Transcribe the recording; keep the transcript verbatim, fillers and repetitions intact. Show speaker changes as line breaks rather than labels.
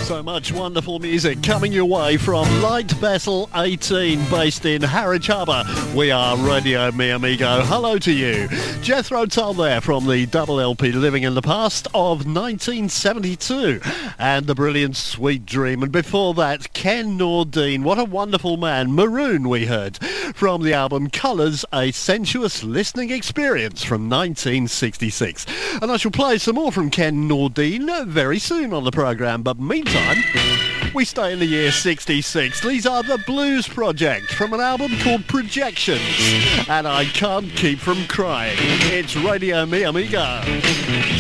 So much wonderful music coming your way from Light Vessel eighteen, based in Harwich Harbour. We are Radio Mi Amigo. Hello to you. Jethro Tull there from the double L P Living in the Past of nineteen seventy-two, and the brilliant Sweet Dream. And before that, Ken Nordine. What a wonderful man. Maroon we heard from the album Colours, A Sensuous Listening Experience from nineteen sixty-six. And I shall play some more from Ken Nordine very soon on the programme, but meantime we stay in the year sixty-six. These are the Blues Project from an album called Projections, and I Can't Keep From Crying. It's Radio Mi Amigo.